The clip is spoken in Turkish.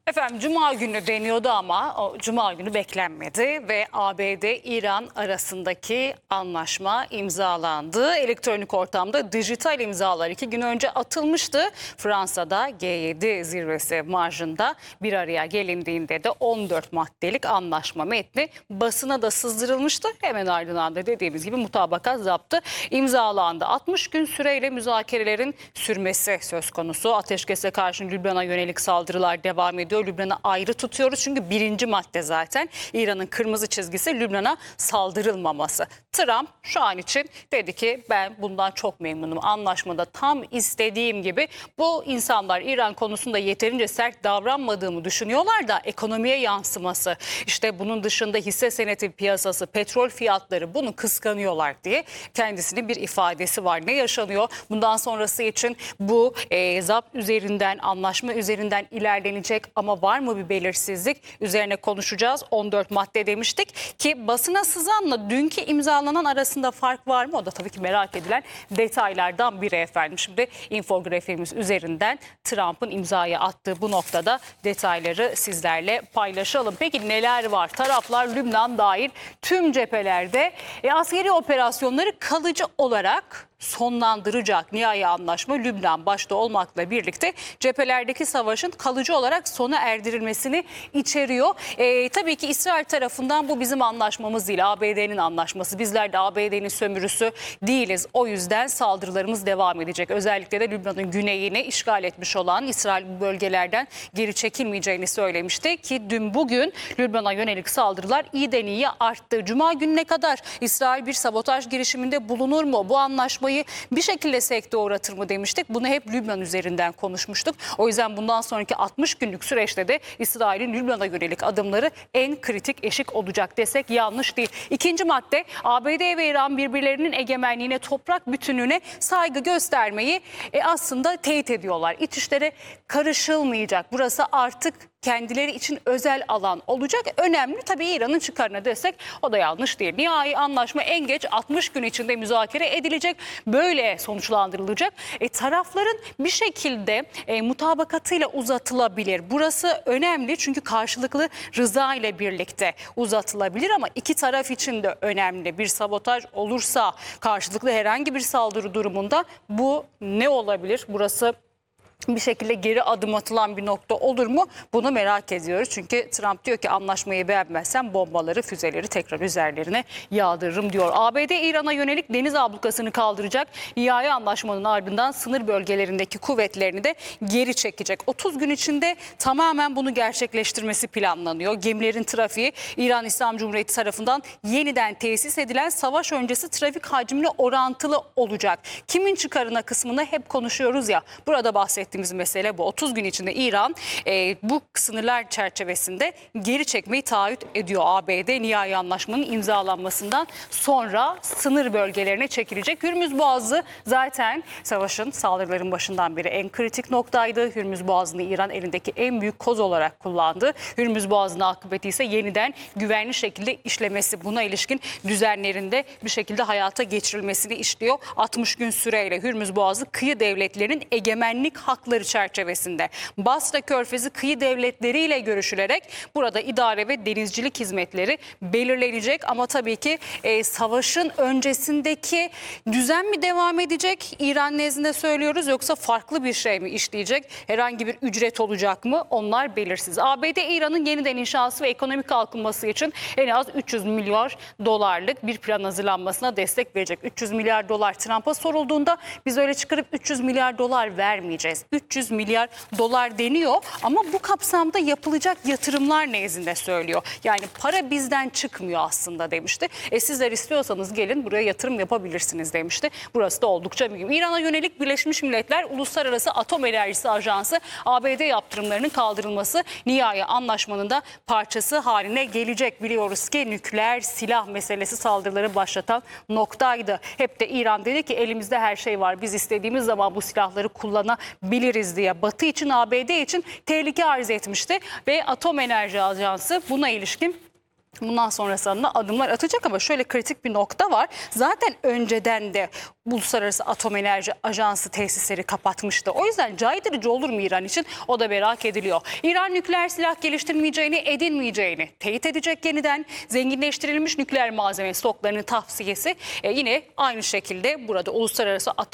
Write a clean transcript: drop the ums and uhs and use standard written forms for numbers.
Efendim Cuma günü deniyordu ama o Cuma günü beklenmedi ve ABD-İran arasındaki anlaşma imzalandı. Elektronik ortamda dijital imzalar 2 gün önce atılmıştı. Fransa'da G7 zirvesi marjında bir araya gelindiğinde de 14 maddelik anlaşma metni basına da sızdırılmıştı. Hemen ardından da dediğimiz gibi mutabakat zaptı imzalandı. 60 gün süreyle müzakerelerin sürmesi söz konusu. Ateşkese karşı Lübnan'a yönelik saldırılar devam ediyor. Lübnan'ı ayrı tutuyoruz çünkü birinci madde zaten İran'ın kırmızı çizgisi Lübnan'a saldırılmaması. Trump şu an için dedi ki ben bundan çok memnunum. Anlaşmada tam istediğim gibi bu insanlar İran konusunda yeterince sert davranmadığımı düşünüyorlar da ekonomiye yansıması, işte bunun dışında hisse senedi piyasası, petrol fiyatları bunu kıskanıyorlar diye kendisinin bir ifadesi var. Ne yaşanıyor? Bundan sonrası için bu zapt üzerinden, anlaşma üzerinden ilerlenecek ama var mı bir belirsizlik? Üzerine konuşacağız. 14 madde demiştik ki basına sızanla dünkü imzalanan arasında fark var mı? O da tabii ki merak edilen detaylardan biri efendim. Şimdi infografiğimiz üzerinden Trump'ın imzaya attığı bu noktada detayları sizlerle paylaşalım. Peki neler var? Taraflar Lübnan dahil tüm cephelerde askeri operasyonları kalıcı olarak sonlandıracak nihai anlaşma Lübnan başta olmakla birlikte cephelerdeki savaşın kalıcı olarak sona erdirilmesini içeriyor. Tabii ki İsrail tarafından bu bizim anlaşmamız değil, ABD'nin anlaşması. Bizler de ABD'nin sömürüsü değiliz. O yüzden saldırılarımız devam edecek. Özellikle de Lübnan'ın güneyini işgal etmiş olan İsrail bu bölgelerden geri çekilmeyeceğini söylemişti ki dün bugün Lübnan'a yönelik saldırılar iyiden iyiye arttı. Cuma gününe kadar İsrail bir sabotaj girişiminde bulunur mu? Bu anlaşmayı bir şekilde sekteye uğratır mı demiştik. Bunu hep Lübnan üzerinden konuşmuştuk. O yüzden bundan sonraki 60 günlük süreçte de İsrail'in Lübnan'a yönelik adımları en kritik eşik olacak desek yanlış değil. İkinci madde ABD ve İran birbirlerinin egemenliğine, toprak bütünlüğüne saygı göstermeyi aslında teyit ediyorlar. İç işlere karışılmayacak. Burası artık kendileri için özel alan olacak. Önemli tabii İran'ın çıkarına desek o da yanlış değil. Nihai anlaşma en geç 60 gün içinde müzakere edilecek. Böyle sonuçlandırılacak. Tarafların bir şekilde mutabakatıyla uzatılabilir. Burası önemli çünkü karşılıklı rıza ile birlikte uzatılabilir ama iki taraf için de önemli. Bir sabotaj olursa karşılıklı herhangi bir saldırı durumunda bu ne olabilir? Burası bir şekilde geri adım atılan bir nokta olur mu? Bunu merak ediyoruz. Çünkü Trump diyor ki anlaşmayı beğenmezsem bombaları, füzeleri tekrar üzerlerine yağdırırım diyor. ABD İran'a yönelik deniz ablukasını kaldıracak. Nihai anlaşmanın ardından sınır bölgelerindeki kuvvetlerini de geri çekecek. 30 gün içinde tamamen bunu gerçekleştirmesi planlanıyor. Gemilerin trafiği İran İslam Cumhuriyeti tarafından yeniden tesis edilen savaş öncesi trafik hacmine orantılı olacak. Kimin çıkarına kısmını hep konuşuyoruz ya. Burada bahsettiğimiz mesele bu. 30 gün içinde İran bu sınırlar çerçevesinde geri çekmeyi taahhüt ediyor. ABD nihai anlaşmanın imzalanmasından sonra sınır bölgelerine çekilecek. Hürmüz Boğazı zaten savaşın, saldırıların başından beri en kritik noktaydı. Hürmüz Boğazı'nı İran elindeki en büyük koz olarak kullandı. Hürmüz Boğazı'nın akıbeti ise yeniden güvenli şekilde işlemesi, buna ilişkin düzenlerinde bir şekilde hayata geçirilmesini işliyor. 60 gün süreyle Hürmüz Boğazı kıyı devletlerinin egemenlik hakları çerçevesinde Basra Körfezi kıyı devletleriyle görüşülerek burada idare ve denizcilik hizmetleri belirlenecek. Ama tabii ki savaşın öncesindeki düzen mi devam edecek? İran nezdinde söylüyoruz, yoksa farklı bir şey mi işleyecek? Herhangi bir ücret olacak mı? Onlar belirsiz. ABD İran'ın yeniden inşası ve ekonomik kalkınması için en az 300 milyar dolarlık bir plan hazırlanmasına destek verecek. 300 milyar dolar Trump'a sorulduğunda biz öyle çıkarıp 300 milyar dolar vermeyeceğiz. 300 milyar dolar deniyor ama bu kapsamda yapılacak yatırımlar nezdinde söylüyor. Yani para bizden çıkmıyor aslında demişti. Sizler istiyorsanız gelin buraya yatırım yapabilirsiniz demişti. Burası da oldukça mühim. İran'a yönelik Birleşmiş Milletler Uluslararası Atom Enerjisi Ajansı ABD yaptırımlarının kaldırılması nihai anlaşmanın da parçası haline gelecek. Biliyoruz ki nükleer silah meselesi saldırıları başlatan noktaydı. Hep de İran dedi ki elimizde her şey var. Biz istediğimiz zaman bu silahları kullanabiliriz diye Batı için, ABD için tehlike arz etmişti ve Atom Enerji Ajansı buna ilişkin Bundan sonrasında adımlar atacak ama şöyle kritik bir nokta var. Zaten önceden de Uluslararası Atom Enerji Ajansı tesisleri kapatmıştı. O yüzden caydırıcı olur mu İran için? O da merak ediliyor. İran nükleer silah geliştirmeyeceğini, edinmeyeceğini teyit edecek yeniden. Zenginleştirilmiş nükleer malzeme stoklarının tavsiyesi yine aynı şekilde burada Uluslararası Atom